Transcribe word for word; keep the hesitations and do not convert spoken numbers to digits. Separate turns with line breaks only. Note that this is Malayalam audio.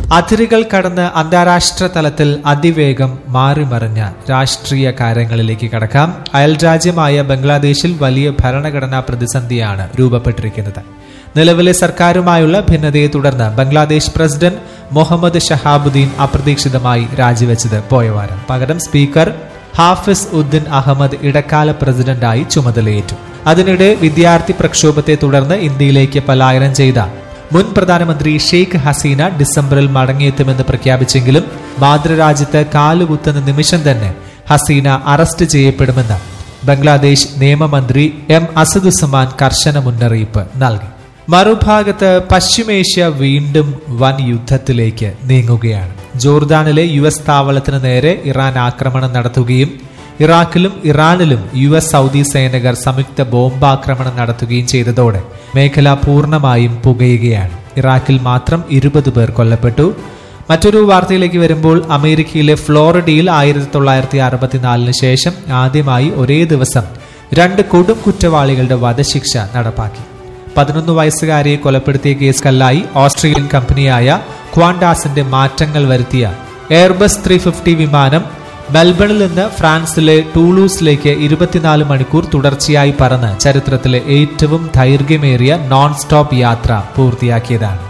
അതിരുകൾ കടന്ന് അന്താരാഷ്ട്ര തലത്തിൽ അതിവേഗം മാറിമറിഞ്ഞ രാഷ്ട്രീയ കാര്യങ്ങളിലേക്ക് കടക്കാം. അയൽരാജ്യമായ ബംഗ്ലാദേശിൽ വലിയ ഭരണഘടനാ പ്രതിസന്ധിയാണ് രൂപപ്പെട്ടിരിക്കുന്നത്. നിലവിലെ സർക്കാരുമായുള്ള ഭിന്നതയെ തുടർന്ന് ബംഗ്ലാദേശ് പ്രസിഡന്റ് മുഹമ്മദ് ഷഹാബുദ്ദീൻ അപ്രതീക്ഷിതമായി രാജിവെച്ചത് പോയവാരം. പകരം സ്പീക്കർ ഹാഫിസ് ഉദ്ദിൻ അഹമ്മദ് ഇടക്കാല പ്രസിഡന്റായി ചുമതലയേറ്റു. അതിനിടെ വിദ്യാർത്ഥി പ്രക്ഷോഭത്തെ തുടർന്ന് ഇന്ത്യയിലേക്ക് പലായനം ചെയ്ത മുൻ പ്രധാനമന്ത്രി ഷെയ്ഖ് ഹസീന ഡിസംബറിൽ മടങ്ങിയെത്തുമെന്ന് പ്രഖ്യാപിച്ചെങ്കിലും മാതൃരാജ്യത്ത് കാലുകുത്തുന്ന നിമിഷം തന്നെ ഹസീന അറസ്റ്റ് ചെയ്യപ്പെടുമെന്ന് ബംഗ്ലാദേശ് നിയമമന്ത്രി എം അസദുസ്സമാൻ കർശന മുന്നറിയിപ്പ് നൽകി. മറുഭാഗത്ത് പശ്ചിമേഷ്യ വീണ്ടും വൻ യുദ്ധത്തിലേക്ക് നീങ്ങുകയാണ്. ജോർദാനിലെ യു എസ് താവളത്തിന് നേരെ ഇറാൻ ആക്രമണം നടത്തുകയും ഇറാഖിലും ഇറാനിലും യു എസ് സൗദി സൈനികർ സംയുക്ത ബോംബാക്രമണം നടത്തുകയും ചെയ്തതോടെ മേഖല പൂർണ്ണമായും പുകയുകയാണ്. ഇറാഖിൽ മാത്രം ഇരുപത് പേർ കൊല്ലപ്പെട്ടു. മറ്റൊരു വാർത്തയിലേക്ക് വരുമ്പോൾ അമേരിക്കയിലെ ഫ്ലോറിഡയിൽ ആയിരത്തി തൊള്ളായിരത്തി അറുപത്തിനാലിന് ശേഷം ആദ്യമായി ഒരേ ദിവസം രണ്ട് കൊടും കുറ്റവാളികളുടെ വധശിക്ഷ നടപ്പാക്കി. പതിനൊന്ന് വയസ്സുകാരിയെ കൊലപ്പെടുത്തിയ കേസ് കല്ലായി ഓസ്ട്രേലിയൻ കമ്പനിയായ ക്വാണ്ടാസിന്റെ മാറ്റങ്ങൾ വരുത്തിയ എയർബസ് ത്രീ ഫിഫ്റ്റി വിമാനം മെൽബണിൽ നിന്ന് ഫ്രാൻസിലെ ടൂളൂസിലേക്ക് ഇരുപത്തിനാല് മണിക്കൂർ തുടർച്ചയായി പറന്ന് ചരിത്രത്തിലെ ഏറ്റവും ദൈർഘ്യമേറിയ നോൺ സ്റ്റോപ്പ് യാത്ര പൂർത്തിയാക്കിയതാണ്.